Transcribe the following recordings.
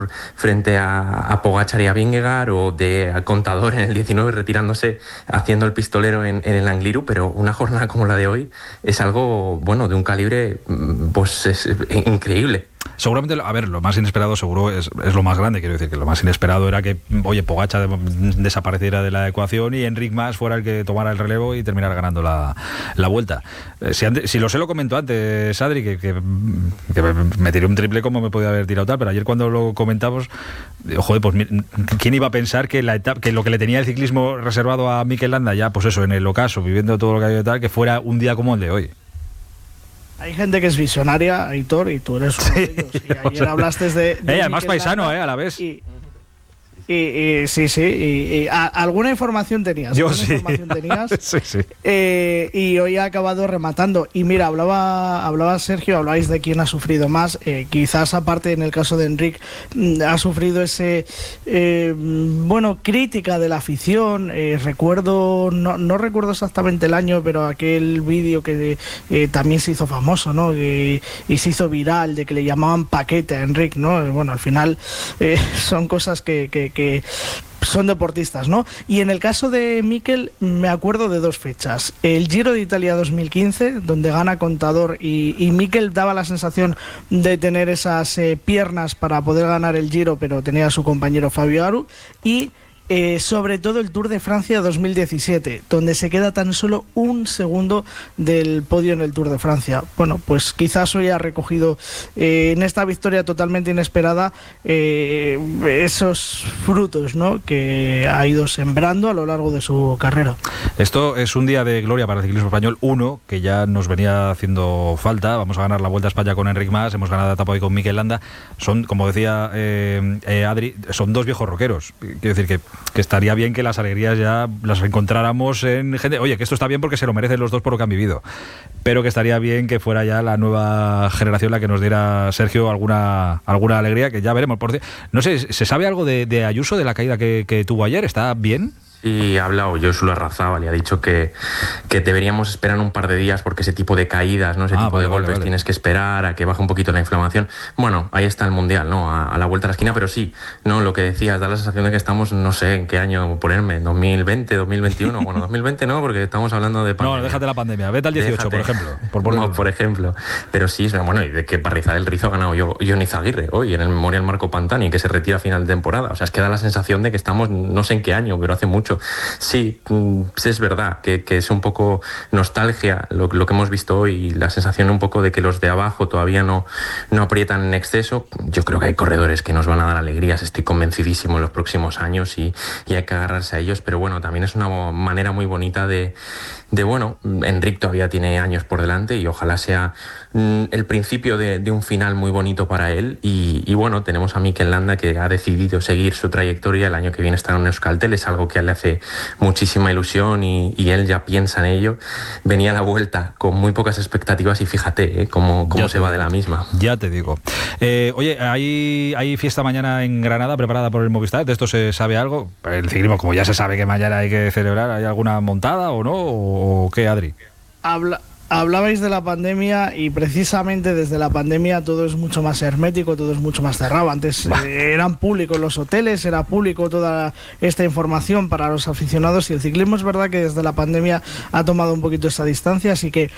frente a Pogačar y a Vingegaard, o de Contador en el 19 retirándose haciendo el pistolero en el Angliru, pero una jornada como la de hoy es algo, bueno, de un calibre pues es increíble. Seguramente, a ver, lo más inesperado seguro es lo más grande, quiero decir, que lo más inesperado era que, oye, Pogačar desapareciera de la ecuación y Enric Mas fuera el que tomara el relevo y terminara ganando la Vuelta. Si lo sé, lo comentó antes, Adri, que me tiré un triple como me podía haber tirado tal, pero ayer cuando lo comentamos, joder, pues ¿quién iba a pensar que que lo que le tenía el ciclismo reservado a Mikel Landa, ya pues eso, en el ocaso, viviendo todo lo que ha habido tal, que fuera un día como el de hoy? Hay gente que es visionaria, Aitor, y tú eres uno de ellos. Y ayer hablaste de además paisano, a la vez. Sí. ¿Alguna información tenías? Yo sí. Sí. Y hoy ha acabado rematando. Y mira, hablaba Sergio, hablabais de quién ha sufrido más. Quizás aparte en el caso de Enric ha sufrido ese crítica de la afición. Recuerdo, no recuerdo exactamente el año, pero aquel vídeo que también se hizo famoso, ¿no? Y se hizo viral, de que le llamaban paquete a Enric, ¿no? Bueno, al final son cosas que son deportistas, ¿no? Y en el caso de Mikel me acuerdo de dos fechas: el Giro de Italia 2015, donde gana Contador, y Mikel daba la sensación de tener esas piernas para poder ganar el Giro, pero tenía a su compañero Fabio Aru, y sobre todo el Tour de Francia 2017, donde se queda tan solo un segundo del podio en el Tour de Francia. Bueno, pues quizás hoy ha recogido en esta victoria totalmente inesperada esos frutos, ¿no?, que ha ido sembrando a lo largo de su carrera. Esto es un día de gloria para el ciclismo español, que ya nos venía haciendo falta. Vamos a ganar la Vuelta a España con Enric Mas, hemos ganado la etapa hoy con Mikel Landa. Son, como decía Adri, son dos viejos roqueros. Quiero decir que estaría bien que las alegrías ya las encontráramos en gente, oye, que esto está bien porque se lo merecen los dos por lo que han vivido, pero que estaría bien que fuera ya la nueva generación la que nos diera, Sergio, alguna alegría, que ya veremos. No sé, ¿se sabe algo de Ayuso, de la caída que tuvo ayer? ¿Está bien? Y ha hablado Josu Larrazábal y ha dicho que deberíamos esperar un par de días, porque ese tipo de caídas, ¿no?, ese tipo de golpes, tienes que esperar a que baje un poquito la inflamación. Bueno, ahí está el Mundial, ¿no?, a la vuelta a la esquina, pero sí, no, lo que decías, da la sensación de que estamos, no sé en qué año ponerme, 2020, 2021, bueno, 2020 no, porque estamos hablando de pandemia. No, déjate la pandemia, vete al 18, por ejemplo. Por ejemplo, pero sí, bueno, y de que Parrizal el Rizo ha ganado Jon Izaguirre hoy en el Memorial Marco Pantani, que se retira a final de temporada. O sea, es que da la sensación de que estamos, no sé en qué año, pero hace mucho. Sí, es verdad que es un poco nostalgia lo que hemos visto hoy, y la sensación un poco de que los de abajo todavía no aprietan en exceso. Yo creo que hay corredores que nos van a dar alegrías, estoy convencidísimo, en los próximos años, y hay que agarrarse a ellos, pero bueno, también es una manera muy bonita de bueno, Enric todavía tiene años por delante y ojalá sea el principio de un final muy bonito para él, y bueno, tenemos a Mikel Landa, que ha decidido seguir su trayectoria. El año que viene estar en Euskaltel, es algo que a él le hace muchísima ilusión, y él ya piensa en ello. Venía a la Vuelta con muy pocas expectativas y fíjate cómo se va de la misma. Ya te digo. Oye, ¿hay fiesta mañana en Granada preparada por el Movistar? ¿De esto se sabe algo? El ciclismo, como ya se sabe que mañana hay que celebrar, ¿hay alguna montada o no? ¿O qué, Adri? Hablabais de la pandemia, y precisamente desde la pandemia todo es mucho más hermético, todo es mucho más cerrado. Antes eran públicos los hoteles, era público toda esta información para los aficionados, y el ciclismo es verdad que desde la pandemia ha tomado un poquito esa distancia, así que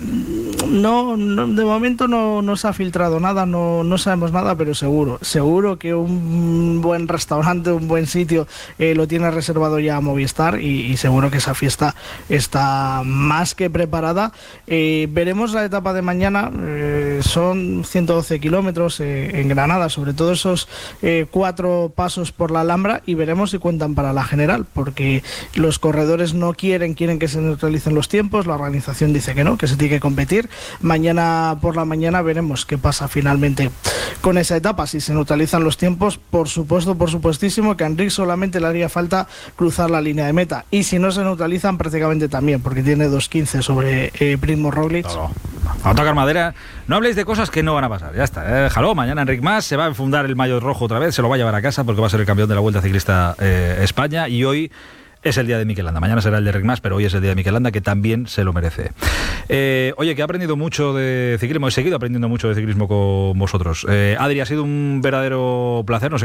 no de momento no se ha filtrado nada, no sabemos nada, pero seguro que un buen restaurante, un buen sitio lo tiene reservado ya a Movistar, y seguro que esa fiesta está más que preparada. Veremos la etapa de mañana, son 112 kilómetros en Granada, sobre todo esos 4 pasos por la Alhambra, y veremos si cuentan para la general, porque los corredores no quieren que se neutralicen los tiempos, la organización dice que no, que se tiene que competir. Mañana por la mañana veremos qué pasa finalmente con esa etapa, si se neutralizan los tiempos. Por supuestísimo que a Enric solamente le haría falta cruzar la línea de meta, y si no se neutralizan prácticamente también, porque tiene 2:15 sobre Primož Roglič. A tocar madera, no habléis de cosas que no van a pasar, ya está. Déjalo, mañana Enric Mas se va a enfundar el maillot rojo otra vez, se lo va a llevar a casa porque va a ser el campeón de la Vuelta Ciclista España, y hoy es el día de Mikel Landa. Mañana será el de Enric Mas, pero hoy es el día de Mikel Landa, que también se lo merece. Oye, que he aprendido mucho de ciclismo, he seguido aprendiendo mucho de ciclismo con vosotros. Adri, ha sido un verdadero placer.